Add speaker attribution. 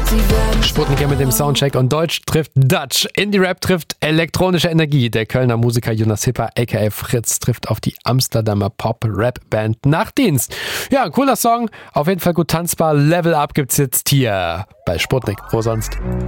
Speaker 1: Sputnik mit dem Soundcheck und Deutsch trifft Dutch. Indie-Rap trifft elektronische Energie. Der Kölner Musiker Jonas Hipper aka Fritz trifft auf die Amsterdamer Pop-Rap-Band Nachtdienst. Ja, cooler Song, auf jeden Fall gut tanzbar. Level Up gibt's jetzt hier bei Sputnik. Wo sonst?